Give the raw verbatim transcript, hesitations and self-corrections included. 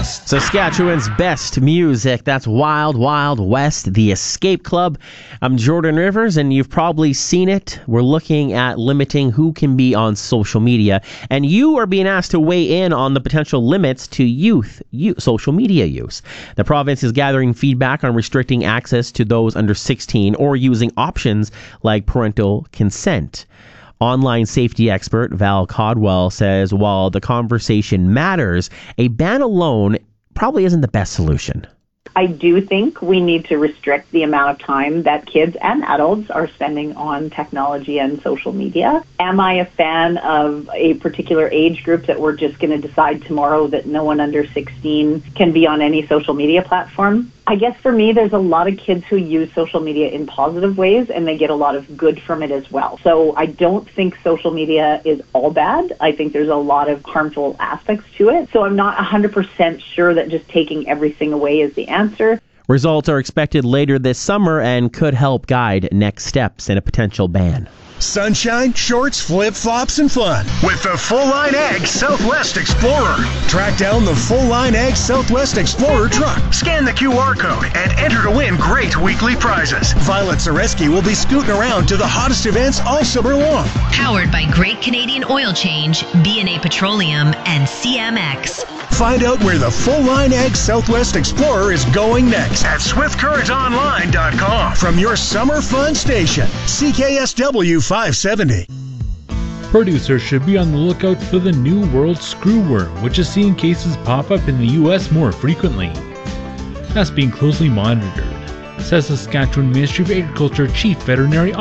West. Saskatchewan's best music. That's Wild Wild West, the Escape Club. I'm Jordan Rivers, and you've probably seen it. We're looking at limiting who can be on social media, and you are being asked to weigh in on the potential limits to youth, youth social media use. The province is gathering feedback on restricting access to those under sixteen or using options like parental consent. Online safety expert Val Codwell says while the conversation matters, a ban alone probably isn't the best solution. I do think we need to restrict the amount of time that kids and adults are spending on technology and social media. Am I a fan of a particular age group that we're just going to decide tomorrow that no one under sixteen can be on any social media platform? I guess for me, there's a lot of kids who use social media in positive ways, and they get a lot of good from it as well. So I don't think social media is all bad. I think there's a lot of harmful aspects to it. So I'm not one hundred percent sure that just taking everything away is the answer. Results are expected later this summer and could help guide next steps in a potential ban. Sunshine, shorts, flip-flops, and fun with the Full Line Ag Southwest Explorer. Track down the Full Line Ag Southwest Explorer truck. Scan the Q R code and enter to win great weekly prizes. Violet Zareski will be scooting around to the hottest events all summer long. Powered by Great Canadian Oil Change, B and A Petroleum, and C M X. Find out where the Full Line Ag Southwest Explorer is going next at swift current online dot com. From your summer fun station, C K S W five seventy. Producers should be on the lookout for the New World screwworm, which is seeing cases pop up in the U S more frequently. That's being closely monitored, says Saskatchewan Ministry of Agriculture Chief Veterinary